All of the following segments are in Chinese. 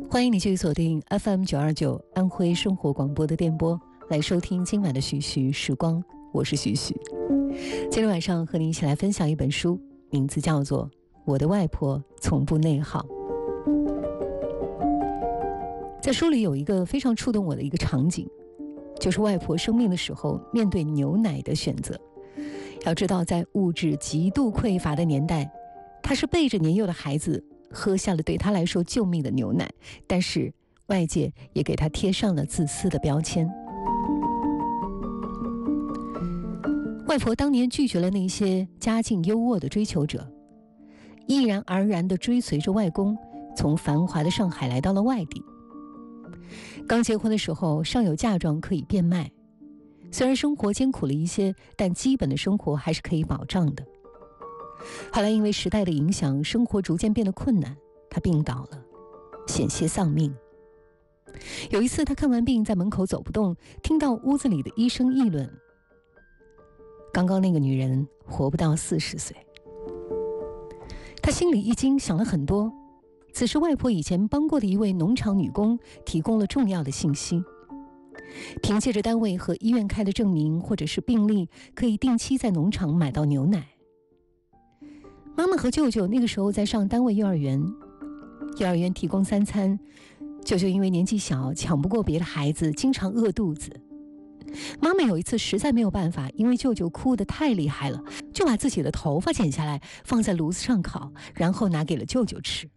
欢迎你继续锁定 FM929 安徽生活广播的电波，来收听今晚的徐徐时光，我是徐徐。今天晚上和你一起来分享一本书，名字叫做《我的外婆从不内耗》。在书里有一个非常触动我的一个场景，就是外婆生病的时候面对牛奶的选择。要知道，在物质极度匮乏的年代，她是背着年幼的孩子喝下了对她来说救命的牛奶，但是外界也给她贴上了自私的标签。外婆当年拒绝了那些家境优渥的追求者，毅然而然地追随着外公，从繁华的上海来到了外地。刚结婚的时候尚有嫁妆可以变卖，虽然生活艰苦了一些，但基本的生活还是可以保障的。后来因为时代的影响，生活逐渐变得困难，她病倒了，险些丧命。有一次她看完病在门口走不动，听到屋子里的医生议论，刚刚那个女人活不到40岁。她心里一惊，想了很多。此时外婆以前帮过的一位农场女工提供了重要的信息，凭借着单位和医院开的证明或者是病历，可以定期在农场买到牛奶。妈妈和舅舅那个时候在上单位幼儿园，幼儿园提供3餐，舅舅因为年纪小抢不过别的孩子，经常饿肚子。妈妈有一次实在没有办法，因为舅舅哭得太厉害了，就把自己的头发剪下来放在炉子上烤，然后拿给了舅舅吃。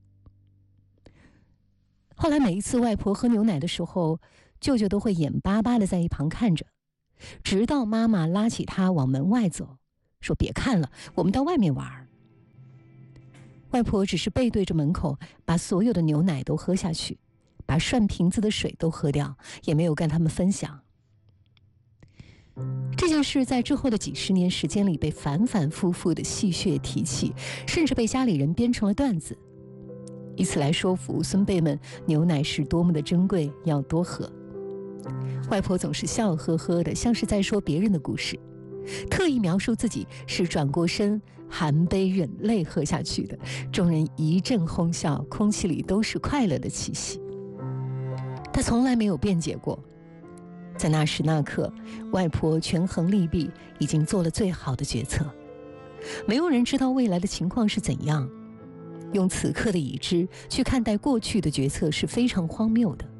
后来每一次外婆喝牛奶的时候，舅舅都会眼巴巴地在一旁看着，直到妈妈拉起他往门外走，说别看了，我们到外面玩。外婆只是背对着门口，把所有的牛奶都喝下去，把涮瓶子的水都喝掉，也没有跟他们分享。这件事在之后的几十年时间里被反反复复的戏谑提起，甚至被家里人编成了段子，以此来说服孙辈们牛奶是多么的珍贵，要多喝。外婆总是笑呵呵的，像是在说别人的故事，特意描述自己是转过身含杯忍泪喝下去的，众人一阵哄笑，空气里都是快乐的气息。她从来没有辩解过，在那时那刻，外婆权衡利弊，已经做了最好的决策。没有人知道未来的情况是怎样，用此刻的已知去看待过去的决策是非常荒谬的。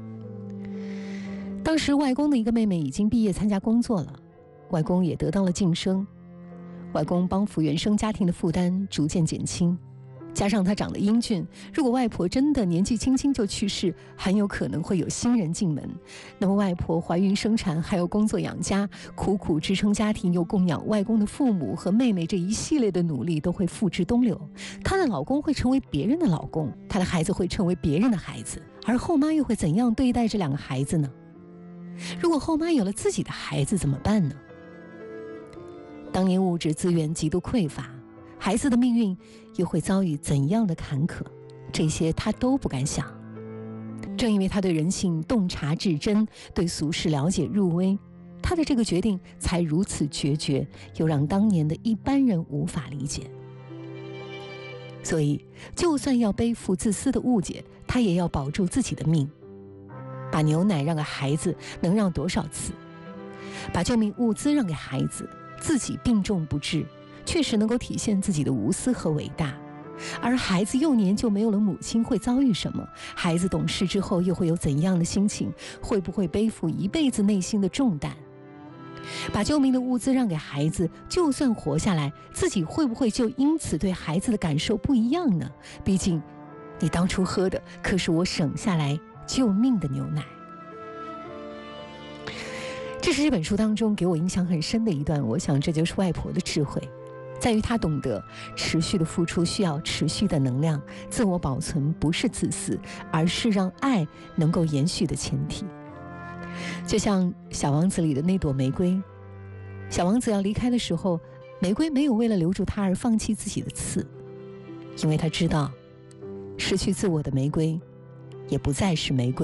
当时外公的一个妹妹已经毕业参加工作了，外公也得到了晋升，外公帮扶原生家庭的负担逐渐减轻，加上他长得英俊，如果外婆真的年纪轻轻就去世，很有可能会有新人进门。那么外婆怀孕生产，还要工作养家，苦苦支撑家庭，又供养外公的父母和妹妹，这一系列的努力都会付之东流。她的老公会成为别人的老公，她的孩子会成为别人的孩子，而后妈又会怎样对待这2个孩子呢？如果后妈有了自己的孩子怎么办呢？当年物质资源极度匮乏，孩子的命运又会遭遇怎样的坎坷？这些他都不敢想。正因为他对人性洞察至真，对俗世了解入微，他的这个决定才如此决绝，又让当年的一般人无法理解。所以就算要背负自私的误解，他也要保住自己的命。把牛奶让给孩子能让多少次？把救命物资让给孩子，自己病重不治，确实能够体现自己的无私和伟大。而孩子幼年就没有了母亲，会遭遇什么？孩子懂事之后又会有怎样的心情？会不会背负一辈子内心的重担？把救命的物资让给孩子，就算活下来，自己会不会就因此对孩子的感受不一样呢？毕竟你当初喝的可是我省下来救命的牛奶。这是这本书当中给我印象很深的一段，我想这就是外婆的智慧，在于她懂得持续的付出需要持续的能量，自我保存不是自私，而是让爱能够延续的前提。就像小王子里的那朵玫瑰，小王子要离开的时候，玫瑰没有为了留住他而放弃自己的刺，因为他知道失去自我的玫瑰也不再是玫瑰。